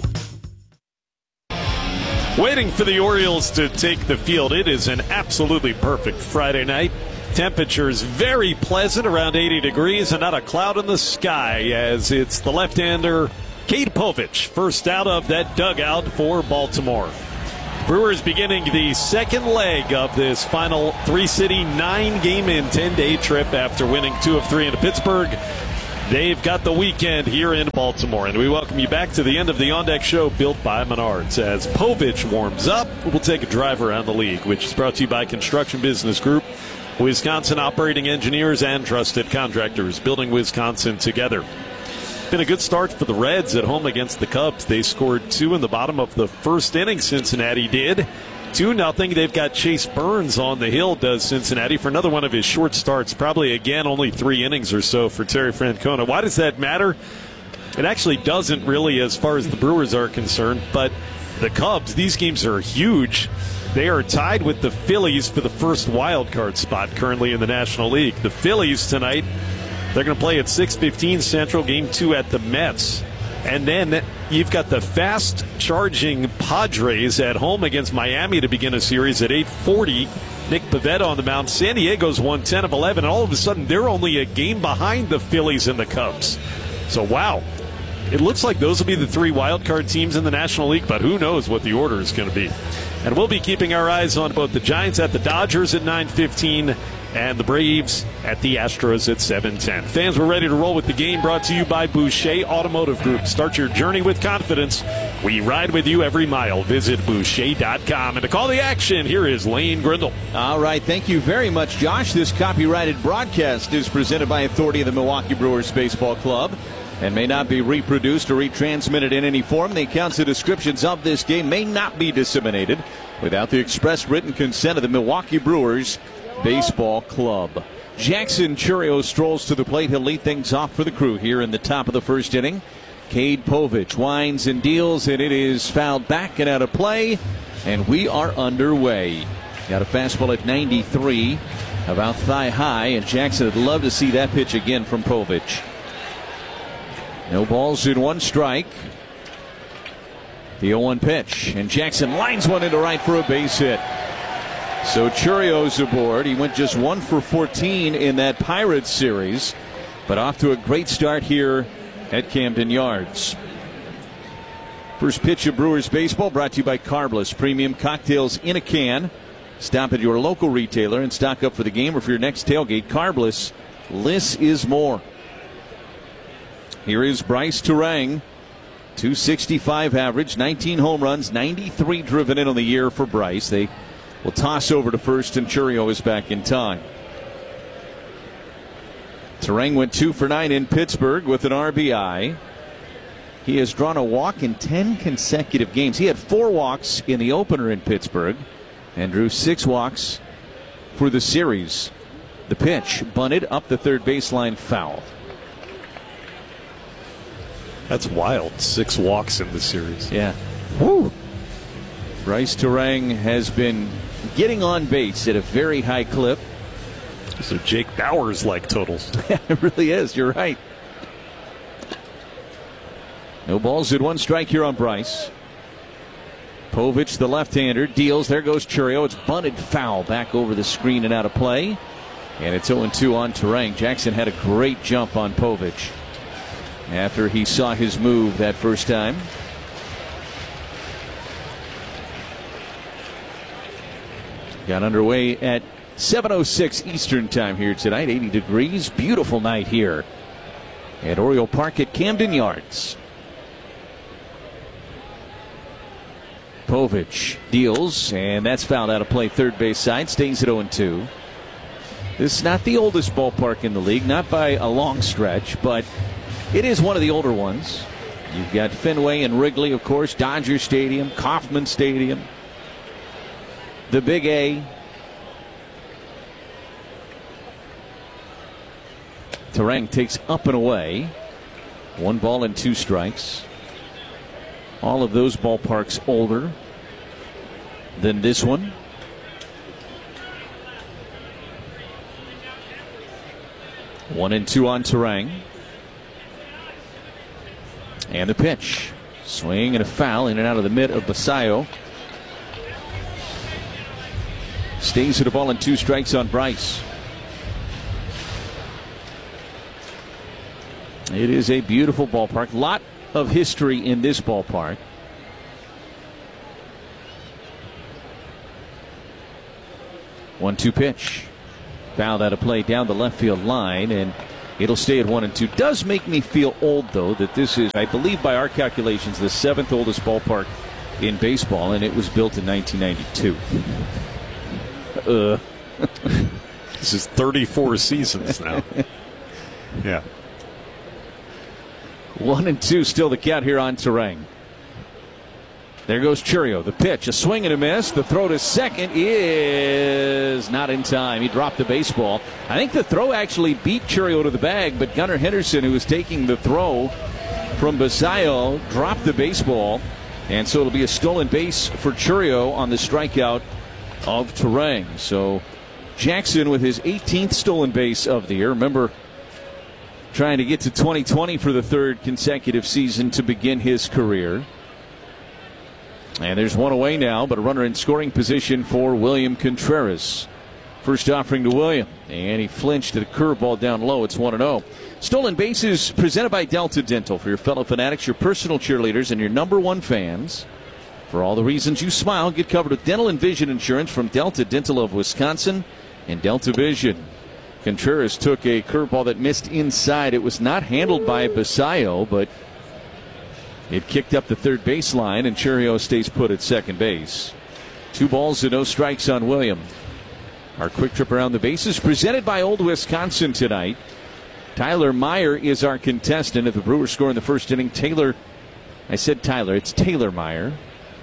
Waiting for the Orioles to take the field. It is an absolutely perfect Friday night. temperatures very pleasant, around eighty degrees, and not a cloud in the sky, as it's the left-hander Cade Povich, first out of that dugout for Baltimore. Brewers beginning the second leg of this final three-city, nine-game and ten-day trip after winning two of three into Pittsburgh. They've got the weekend here in Baltimore, and we welcome you back to the end of the On Deck Show built by Menards. As Povich warms up, we'll take a drive around the league, which is brought to you by Construction Business Group, Wisconsin operating engineers and trusted contractors, building Wisconsin together. Been a good start for the Reds at home against the Cubs. They scored two in the bottom of the first inning, Cincinnati did. two nothing. They've got Chase Burns on the hill, does Cincinnati, for another one of his short starts. Probably, again, only three innings or so for Terry Francona. Why does that matter? It actually doesn't really as far as the Brewers are concerned, but the Cubs, these games are huge. They are tied with the Phillies for the first wild card spot currently in the National League. The Phillies tonight, they're going to play at six fifteen Central, game two at the Mets. And then you've got the fast-charging Padres at home against Miami to begin a series at eight forty. Nick Pivetta on the mound. San Diego's won ten of eleven, and all of a sudden they're only a game behind the Phillies and the Cubs. So, wow. It looks like those will be the three wild-card teams in the National League, but who knows what the order is going to be. And we'll be keeping our eyes on both the Giants at the Dodgers at nine fifteen and the Braves at the Astros at seven ten. Fans, we're ready to roll with the game, brought to you by Boucher Automotive Group. Start your journey with confidence. We ride with you every mile. Visit Boucher dot com. And to call the action, here is Lane Grindle. All right, thank you very much, Josh. This copyrighted broadcast is presented by authority of the Milwaukee Brewers Baseball Club and may not be reproduced or retransmitted in any form. The accounts and descriptions of this game may not be disseminated without the express written consent of the Milwaukee Brewers Baseball Club. Jackson Chourio strolls to the plate. He'll lead things off for the Crew here in the top of the first inning. Cade Povich winds and deals, and it is fouled back and out of play, and we are underway. Got a fastball at ninety-three, about thigh high, and Jackson would love to see that pitch again from Povich. No balls in one strike. The oh one pitch, and Jackson lines one into right for a base hit. So Chourio's aboard. He went just one for fourteen in that Pirates series, but off to a great start here at Camden Yards. First pitch of Brewers baseball brought to you by Carbliss, premium cocktails in a can. Stop at your local retailer and stock up for the game or for your next tailgate. Carbliss, less is more. Here is Bryce Turang, two sixty-five average, nineteen home runs, ninety-three driven in on the year for Bryce. They will toss over to first, and Chourio is back in time. Turang went two for nine in Pittsburgh with an R B I. He has drawn a walk in ten consecutive games. He had four walks in the opener in Pittsburgh and drew six walks for the series. The pitch bunted up the third baseline, foul. That's wild. Six walks in the series. Yeah. Woo. Bryce Turang has been getting on base at a very high clip. So Jake Bauers-like totals. It really is. You're right. No balls in one strike here on Bryce. Povich, the left-hander, deals. There goes Chourio. It's bunted foul back over the screen and out of play. And it's oh two on Turang. Jackson had a great jump on Povich after he saw his move that first time. Got underway at seven oh six Eastern time here tonight. eighty degrees. Beautiful night here at Oriole Park at Camden Yards. Povich deals, and that's fouled out of play third base side. Stays at oh two. This is not the oldest ballpark in the league, not by a long stretch, but it is one of the older ones. You've got Fenway and Wrigley, of course, Dodger Stadium, Kauffman Stadium, the Big A. Turang takes up and away. One ball and two strikes. All of those ballparks older than this one. One and two on Turang. And the pitch. Swing and a foul in and out of the mid of Basayo. Stays at a ball and two strikes on Bryce. It is a beautiful ballpark. Lot of history in this ballpark. one two pitch. Fouled out of play down the left field line, and it'll stay at one and two. Does make me feel old, though, that this is, I believe by our calculations, the seventh oldest ballpark in baseball, and it was built in nineteen ninety-two. Uh. This is thirty-four seasons now. Yeah. One and two, still the count here on Terang. There goes Chourio. The pitch, a swing and a miss. The throw to second is not in time. He dropped the baseball. I think the throw actually beat Chourio to the bag, but Gunnar Henderson, who was taking the throw from Basayo, dropped the baseball. And so it'll be a stolen base for Chourio on the strikeout of Terang. So Jackson with his eighteenth stolen base of the year. Remember, trying to get to twenty twenty for the third consecutive season to begin his career. And there's one away now, but a runner in scoring position for William Contreras. First offering to William, and he flinched at a curveball down low. It's one and oh. Stolen bases presented by Delta Dental for your fellow fanatics, your personal cheerleaders, and your number one fans. For all the reasons you smile, get covered with dental and vision insurance from Delta Dental of Wisconsin and Delta Vision. Contreras took a curveball that missed inside. It was not handled by Basayo, but it kicked up the third baseline, and Chourio stays put at second base. Two balls and no strikes on William. Our quick trip around the bases presented by Old Wisconsin tonight. Tyler Meyer is our contestant. If the Brewers score in the first inning, Taylor, I said Tyler, it's Taylor Meyer.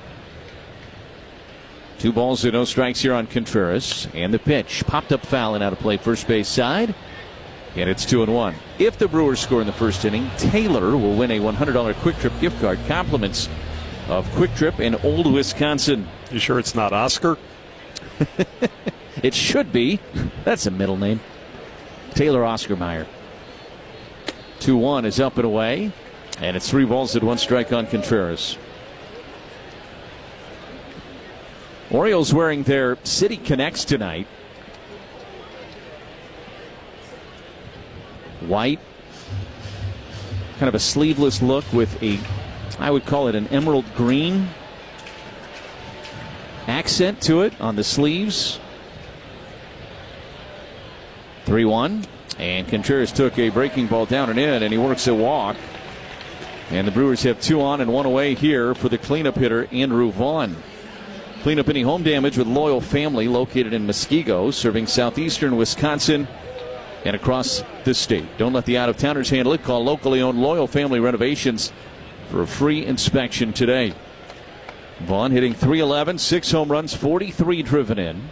Two balls and no strikes here on Contreras. And the pitch popped up foul and out of play first base side. And it's two and one. If the Brewers score in the first inning, Taylor will win a one hundred dollars Quick Trip gift card. Compliments of Quick Trip in Old Wisconsin. You sure it's not Oscar? It should be. That's a middle name. Taylor Oscar Meyer. two one is up and away. And it's three balls and one strike on Contreras. Orioles wearing their City Connects tonight. White, kind of a sleeveless look with a, I would call it an emerald green accent to it on the sleeves. three one, and Contreras took a breaking ball down and in, and he works a walk. And the Brewers have two on and one away here for the cleanup hitter, Andrew Vaughn. Clean up any home damage with Loyal Family, located in Muskego, serving southeastern Wisconsin and across the state. Don't let the out-of-towners handle it. Call locally owned Loyal Family Renovations for a free inspection today. Vaughn hitting three eleven, six home runs, forty-three driven in.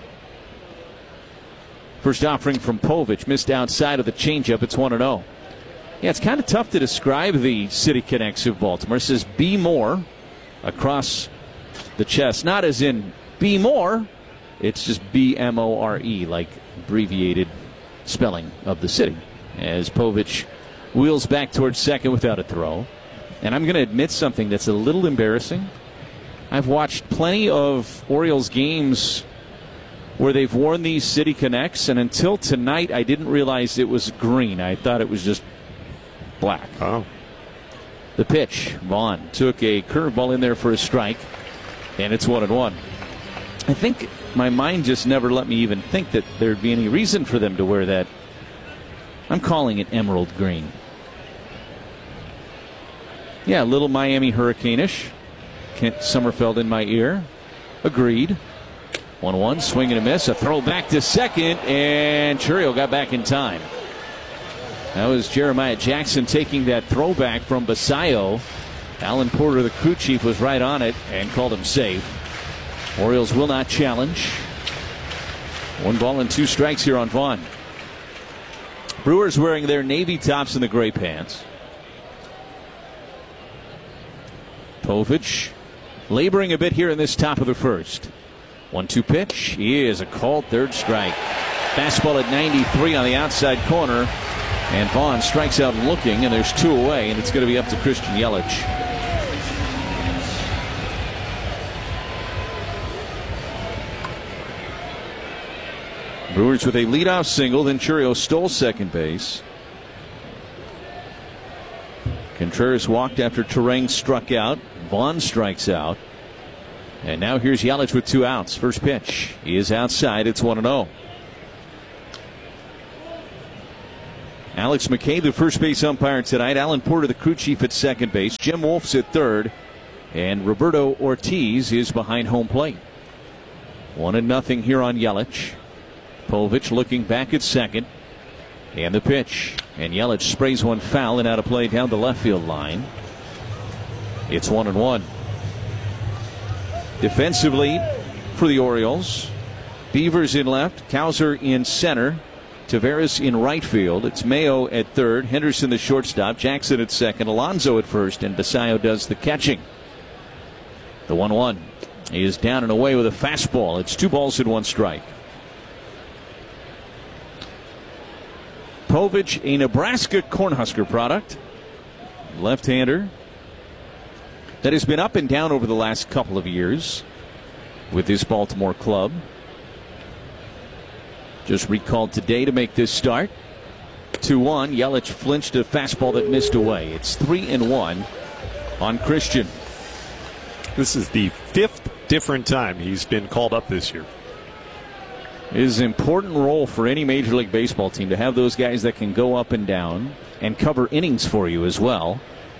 First offering from Povich, missed outside of the changeup. It's one and oh. Yeah, it's kind of tough to describe the City Connects of Baltimore. It says be more across the chest. Not as in be more. It's just B M O R E, like abbreviated spelling of the city. As Povich wheels back towards second without a throw. And I'm going to admit something that's a little embarrassing. I've watched plenty of Orioles games where they've worn these City Connects, and until tonight I didn't realize it was green. I thought it was just black. Oh. The pitch, Vaughn took a curveball in there for a strike, and it's one and one. I think my mind just never let me even think that there'd be any reason for them to wear that. I'm calling it emerald green. Yeah, a little Miami Hurricane-ish. Kent Sommerfeld in my ear. Agreed. one one, swing and a miss. A throw back to second, and Chourio got back in time. That was Jeremiah Jackson taking that throwback from Basayo. Alan Porter, the crew chief, was right on it and called him safe. Orioles will not challenge. One ball and two strikes here on Vaughn. Brewers wearing their navy tops and the gray pants. Povich laboring a bit here in this top of the first. one two pitch is a called third strike. Fastball at ninety-three on the outside corner. And Vaughn strikes out looking, and there's two away, and it's going to be up to Christian Yelich. Brewers with a leadoff single, then Chourio stole second base. Contreras walked after Turang struck out. Vaughn strikes out. And now here's Yelich with two outs. First pitch is outside. It's one and oh. Alex McKay, the first base umpire tonight. Alan Porter, the crew chief at second base. Jim Wolf's at third. And Roberto Ortiz is behind home plate. One and nothing here on Yelich. Povich looking back at second. And the pitch. And Yelich sprays one foul and out of play down the left field line. It's one and one. Defensively for the Orioles, Beavers in left, Cowser in center, Taveras in right field. It's Mayo at third, Henderson the shortstop, Jackson at second, Alonso at first, and Basayo does the catching. The one one is down and away with a fastball. It's two balls and one strike. Povich, a Nebraska Cornhusker product, left-hander that has been up and down over the last couple of years with this Baltimore club. Just recalled today to make this start. two one. Yelich flinched a fastball that missed away. It's three and one on Christian. This is the fifth different time he's been called up this year. It is an important role for any Major League Baseball team to have those guys that can go up and down and cover innings for you as well.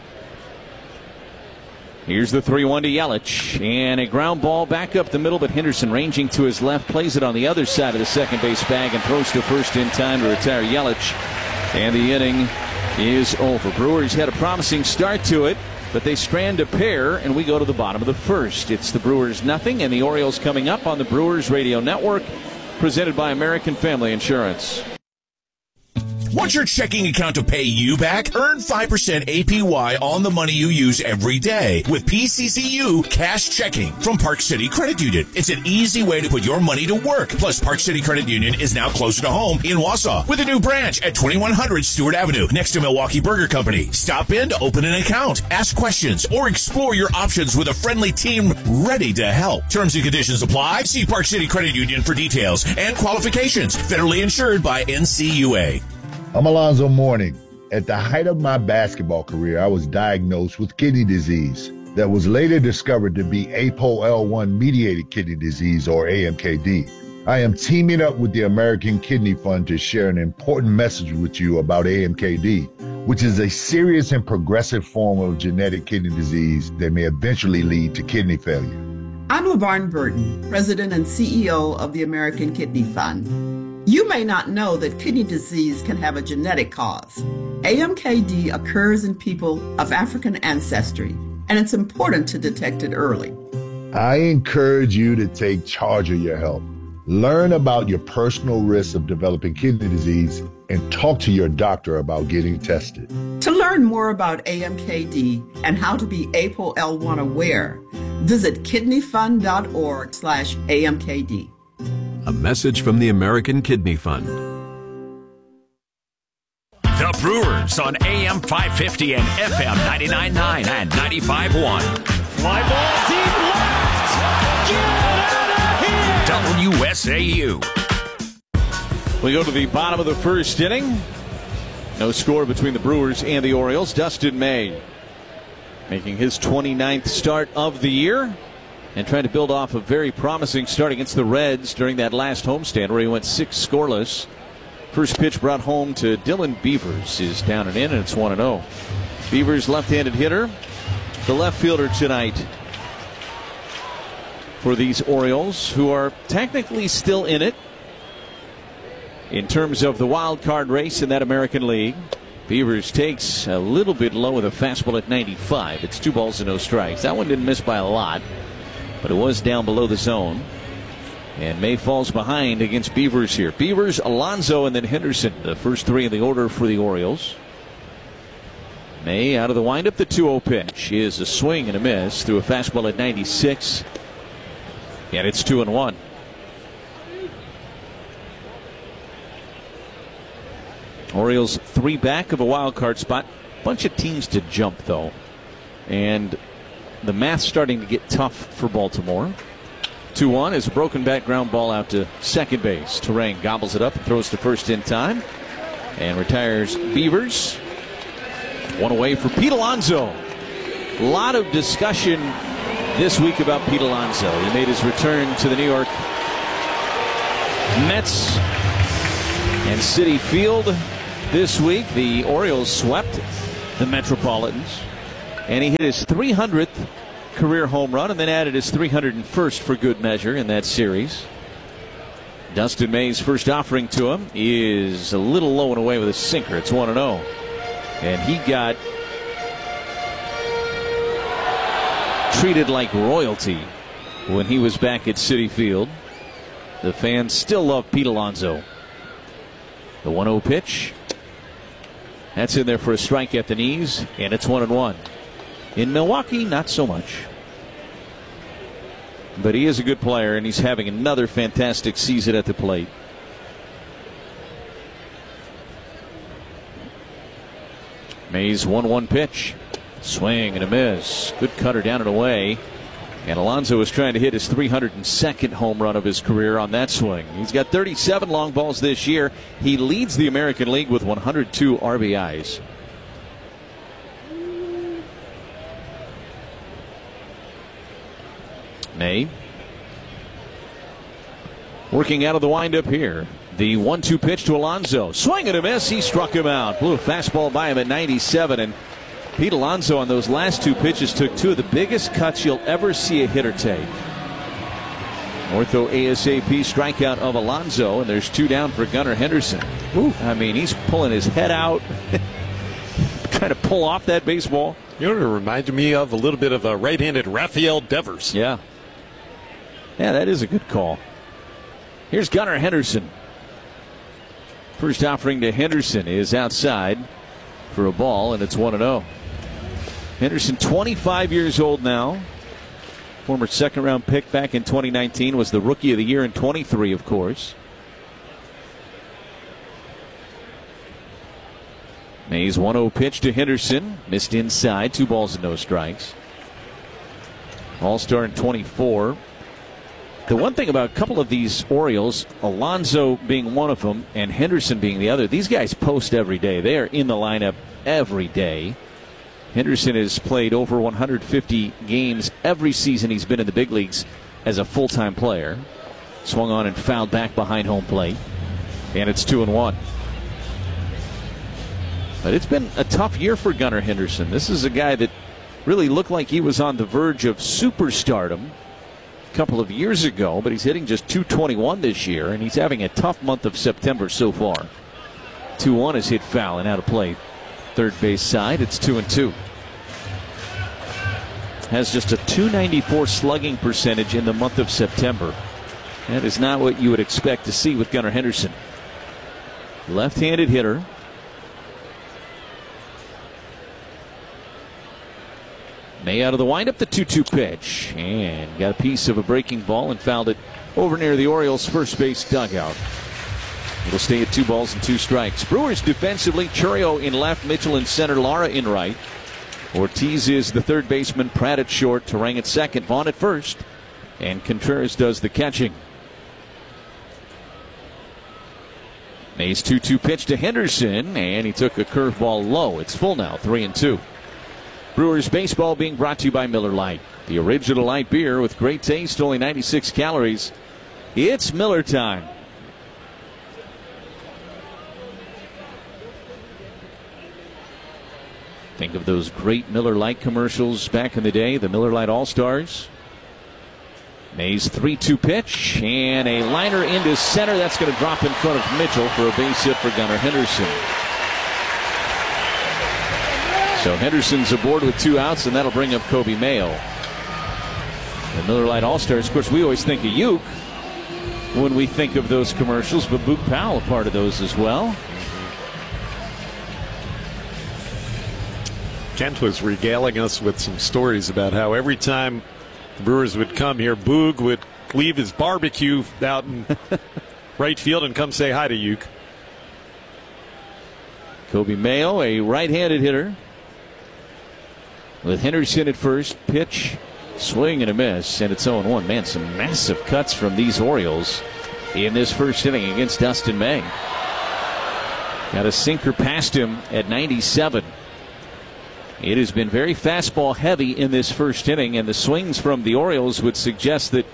Here's the three one to Yelich, and a ground ball back up the middle, but Henderson ranging to his left, plays it on the other side of the second base bag and throws to first in time to retire Yelich, and the inning is over. Brewers had a promising start to it, but they strand a pair, and we go to the bottom of the first. It's the Brewers nothing, and the Orioles coming up on the Brewers Radio Network, presented by American Family Insurance. Want your checking account to pay you back? Earn five percent A P Y on the money you use every day with P C C U Cash Checking from Park City Credit Union. It's an easy way to put your money to work. Plus, Park City Credit Union is now closer to home in Wausau with a new branch at twenty-one hundred Stewart Avenue next to Milwaukee Burger Company. Stop in to open an account, ask questions, or explore your options with a friendly team ready to help. Terms and conditions apply. See Park City Credit Union for details and qualifications. Federally insured by N C U A. I'm Alonzo Mourning. At the height of my basketball career, I was diagnosed with kidney disease that was later discovered to be A P O L one mediated kidney disease, or A M K D. I am teaming up with the American Kidney Fund to share an important message with you about A M K D, which is a serious and progressive form of genetic kidney disease that may eventually lead to kidney failure. I'm LaVarn Burton, President and C E O of the American Kidney Fund. You may not know that kidney disease can have a genetic cause. A M K D occurs in people of African ancestry, and it's important to detect it early. I encourage you to take charge of your health. Learn about your personal risks of developing kidney disease and talk to your doctor about getting tested. To learn more about A M K D and how to be A P O L one aware, visit kidneyfund.org slash AMKD. A message from the American Kidney Fund. The Brewers on A M five fifty and F M ninety-nine point nine and ninety-five point one. Fly ball deep left. Get out of here. W S A U. We go to the bottom of the first inning. No score between the Brewers and the Orioles. Dustin May making his twenty-ninth start of the year and trying to build off a very promising start against the Reds during that last homestand where he went six scoreless. First pitch brought home to Dylan Beavers is down and in, and it's one and oh. Beavers, left-handed hitter, the left fielder tonight for these Orioles, who are technically still in it in terms of the wild card race in that American League. Beavers takes a little bit low with a fastball at ninety-five. It's two balls and no strikes. That one didn't miss by a lot, but it was down below the zone. And May falls behind against Beavers here. Beavers, Alonso, and then Henderson, the first three in the order for the Orioles. May out of the windup, the two oh pitch is a swing and a miss through a fastball at ninety-six. And it's two and one. Orioles three back of a wild card spot. Bunch of teams to jump, though. And the math's starting to get tough for Baltimore. two one is a broken back ground ball out to second base. Turang gobbles it up and throws to first in time and retires Beavers. One away for Pete Alonso. A lot of discussion this week about Pete Alonso. He made his return to the New York Mets and Citi Field this week. The Orioles swept the Metropolitans, and he hit his three hundredth career home run and then added his three hundred first for good measure in that series. Dustin May's first offering to him is a little low and away with a sinker. It's one and oh. And he got treated like royalty when he was back at Citi Field. The fans still love Pete Alonso. The one oh pitch. That's in there for a strike at the knees, and it's one and one. In Milwaukee, not so much. But he is a good player, and he's having another fantastic season at the plate. May's one one pitch. Swing and a miss. Good cutter down and away. And Alonso is trying to hit his three hundred second home run of his career on that swing. He's got thirty-seven long balls this year. He leads the American League with one hundred two R B Is. May working out of the windup here. The one two pitch to Alonso. Swing and a miss. He struck him out. Blew a fastball by him at ninety-seven. And Pete Alonso on those last two pitches took two of the biggest cuts you'll ever see a hitter take. Ortho ASAP strikeout of Alonso, and there's two down for Gunnar Henderson. Ooh, I mean, he's pulling his head out, trying to pull off that baseball. You know what it reminded me of? A little bit of a right-handed Rafael Devers. Yeah. Yeah, that is a good call. Here's Gunnar Henderson. First offering to Henderson is outside for a ball, and it's one and oh. Henderson, twenty-five years old now. Former second-round pick back in twenty nineteen. Was the Rookie of the Year in twenty-three, of course. May's one oh pitch to Henderson. Missed inside. Two balls and no strikes. All-Star in twenty-four. The one thing about a couple of these Orioles, Alonso being one of them and Henderson being the other, these guys post every day. They are in the lineup every day. Henderson has played over one hundred fifty games every season he's been in the big leagues as a full-time player. Swung on and fouled back behind home plate. And it's two and one. But it's been a tough year for Gunnar Henderson. This is a guy that really looked like he was on the verge of superstardom a couple of years ago, but he's hitting just two twenty-one this year, and he's having a tough month of September so far. two one is hit foul and out of play. Third base side, it's two and two. Has just a two ninety-four slugging percentage in the month of September. That is not what you would expect to see with Gunnar Henderson. Left-handed hitter. May out of the windup, the two two pitch. And got a piece of a breaking ball and fouled it over near the Orioles' first base dugout. It'll stay at two balls and two strikes. Brewers defensively, Churio in left, Mitchell in center, Lara in right. Ortiz is the third baseman, Pratt at short, Terang at second, Vaughn at first, and Contreras does the catching. May's two two pitch to Henderson, and he took a curveball low. It's full now, three and two. Brewers baseball being brought to you by Miller Lite, the original light beer with great taste, only ninety-six calories. It's Miller time. Think of those great Miller Lite commercials back in the day, the Miller Lite All-Stars. May's three two pitch, and a liner into center. That's going to drop in front of Mitchell for a base hit for Gunnar Henderson. So Henderson's aboard with two outs, and that'll bring up Kobe Mayo. The Miller Lite All-Stars, of course, we always think of Uke when we think of those commercials, but Boog Powell a part of those as well. Kent was regaling us with some stories about how every time the Brewers would come here, Boog would leave his barbecue out in right field and come say hi to Uke. Kobe Mayo, a right-handed hitter, with Henderson at first. Pitch, swing and a miss, and it's oh and one. Man, some massive cuts from these Orioles in this first inning against Dustin May. Got a sinker past him at ninety-seven. It has been very fastball heavy in this first inning, and the swings from the Orioles would suggest that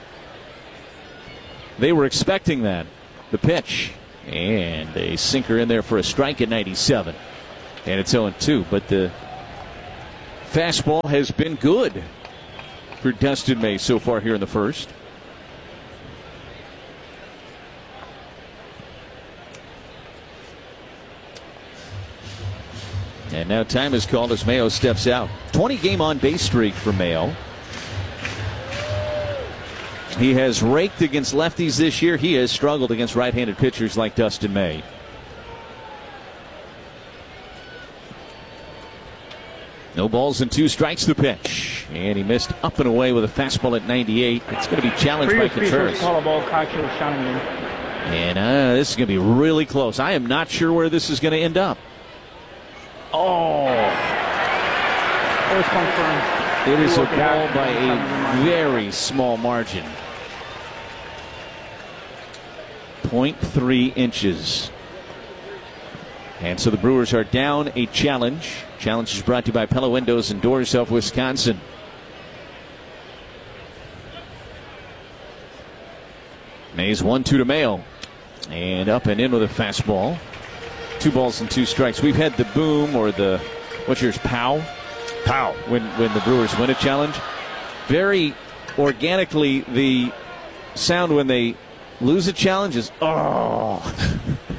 they were expecting that. The pitch, and a sinker in there for a strike at ninety-seven. And it's oh and two, but the fastball has been good for Dustin May so far here in the first. And now time is called as Mayo steps out. twenty game on base streak for Mayo. He has raked against lefties this year. He has struggled against right-handed pitchers like Dustin May. No balls and two strikes, the pitch. And he missed up and away with a fastball at ninety-eight. It's going to be challenged by Contreras. And uh, this is going to be really close. I am not sure where this is going to end up. Oh. It is a ball by a very small margin. zero point three inches. And so the Brewers are down a challenge. Challenge is brought to you by Pella Windows and Doors of Wisconsin. Mays one two to Mayo. And up and in with a fastball. Two balls and two strikes. We've had the boom or the, what's yours, pow? Pow. When, when the Brewers win a challenge. Very organically, the sound when they lose a challenge is, oh.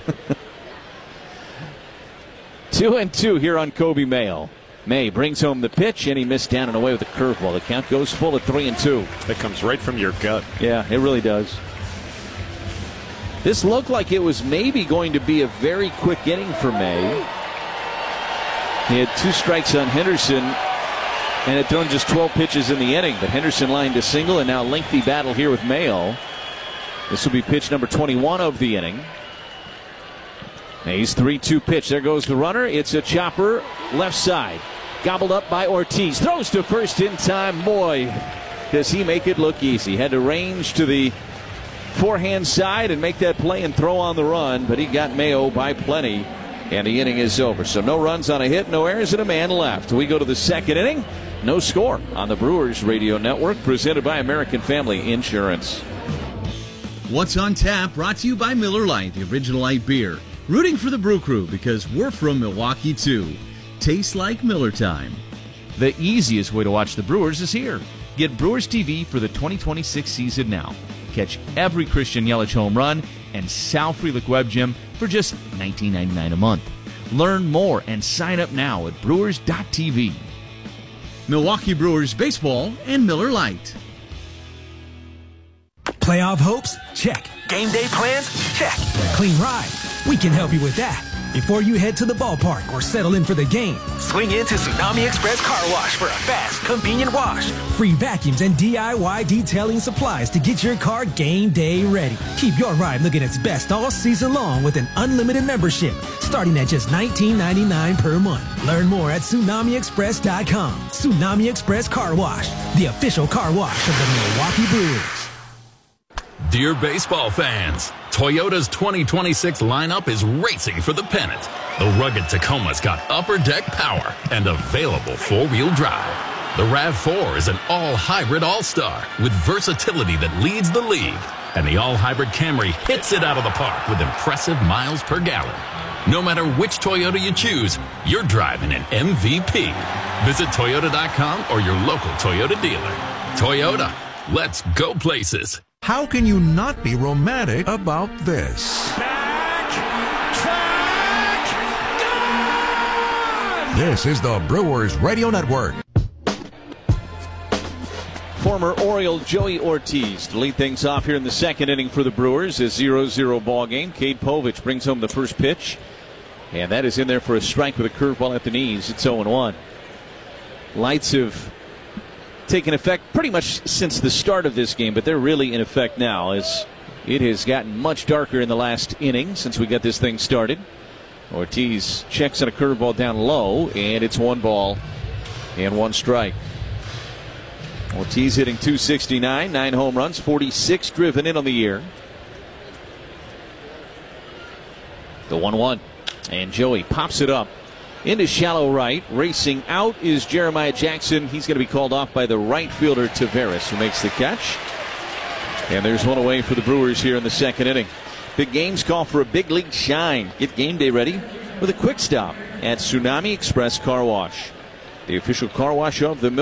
Two and two here on Kobe Mayo. May brings home the pitch, and he missed down and away with a curveball. The count goes full at three and two. That comes right from your gut. Yeah, it really does. This looked like it was maybe going to be a very quick inning for May. He had two strikes on Henderson and had thrown just twelve pitches in the inning. But Henderson lined a single, and now lengthy battle here with Mayo. This will be pitch number twenty-one of the inning. May's three two pitch. There goes the runner. It's a chopper left side. Gobbled up by Ortiz. Throws to first in time. Boy, does he make it look easy. Had to range to the forehand side and make that play and throw on the run, but he got Mayo by plenty, and the inning is over. So no runs on a hit, no errors, and a man left. We go to the second inning. No score on the Brewers Radio Network, presented by American Family Insurance. What's on Tap, brought to you by Miller Lite, the original light beer. Rooting for the Brew Crew because we're from Milwaukee, too. Tastes like Miller time. The easiest way to watch the Brewers is here. Get Brewers T V for the twenty twenty-six season now. Catch every Christian Yelich home run and Sal Frelick Web Gym for just nineteen ninety-nine a month. Learn more and sign up now at brewers dot t v. Milwaukee Brewers Baseball and Miller Lite. Playoff hopes? Check. Game day plans? Check. Clean ride? We can help you with that. Before you head to the ballpark or settle in for the game, swing into Tsunami Express Car Wash for a fast, convenient wash. Free vacuums and D I Y detailing supplies to get your car game day ready. Keep your ride looking its best all season long with an unlimited membership starting at just nineteen ninety-nine per month. Learn more at tsunami express dot com. Tsunami Express Car Wash, the official car wash of the Milwaukee Brewers. Dear baseball fans, Toyota's twenty twenty-six lineup is racing for the pennant. The rugged Tacoma's got upper deck power and available four-wheel drive. The RAV four is an all-hybrid all-star with versatility that leads the league. And the all-hybrid Camry hits it out of the park with impressive miles per gallon. No matter which Toyota you choose, you're driving an M V P. Visit Toyota dot com or your local Toyota dealer. Toyota, let's go places. How can you not be romantic about this? Back, track, gone! This is the Brewers Radio Network. Former Oriole Joey Ortiz to lead things off here in the second inning for the Brewers. A zero zero ball game. Cade Povich brings home the first pitch, and that is in there for a strike with a curveball at the knees. It's oh and one. Lights have taken effect pretty much since the start of this game, but they're really in effect now as it has gotten much darker in the last inning since we got this thing started. Ortiz checks on a curveball down low, and it's one ball and one strike. Ortiz hitting two sixty-nine, nine home runs, forty-six driven in on the year. The one one, and Joey pops it up Into shallow right. Racing out is Jeremiah Jackson. He's going to be called off by the right fielder, Taveras, who makes the catch. And there's one away for the Brewers here in the second inning. Big Games call for a big league shine. Get game day ready with a quick stop at Tsunami Express Car Wash, the official car wash of the